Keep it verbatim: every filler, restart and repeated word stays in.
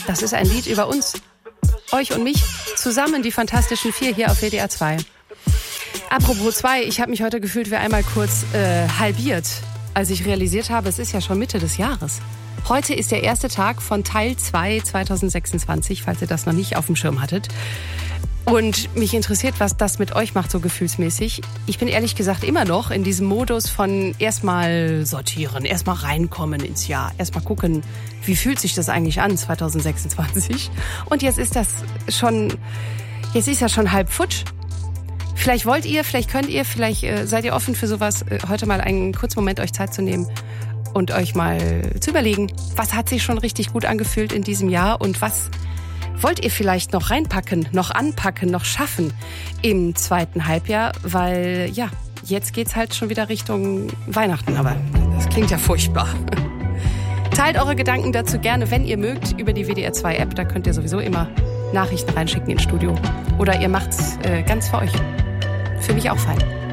Das ist ein Lied über uns, euch und mich, zusammen die Fantastischen Vier hier auf W D R zwei. Apropos zwei, ich habe mich heute gefühlt wie einmal kurz äh, halbiert, als ich realisiert habe, es ist ja schon Mitte des Jahres. Heute ist der erste Tag von Teil zwei zwanzig sechsundzwanzig, falls ihr das noch nicht auf dem Schirm hattet. Und mich interessiert, was das mit euch macht, so gefühlsmäßig. Ich bin ehrlich gesagt immer noch in diesem Modus von erstmal sortieren, erstmal reinkommen ins Jahr, erstmal gucken, wie fühlt sich das eigentlich an, zwanzig sechsundzwanzig. Und jetzt ist das schon, jetzt ist ja schon halb futsch. Vielleicht wollt ihr, vielleicht könnt ihr, vielleicht äh, seid ihr offen für sowas, äh, heute mal einen kurzen Moment euch Zeit zu nehmen und euch mal zu überlegen, was hat sich schon richtig gut angefühlt in diesem Jahr und was wollt ihr vielleicht noch reinpacken, noch anpacken, noch schaffen im zweiten Halbjahr? Weil, ja, jetzt geht's halt schon wieder Richtung Weihnachten. Aber das klingt ja furchtbar. Teilt eure Gedanken dazu gerne, wenn ihr mögt, über die W D R zwei App. Da könnt ihr sowieso immer Nachrichten reinschicken ins Studio. Oder ihr macht's äh, ganz für euch. Für mich auch fein.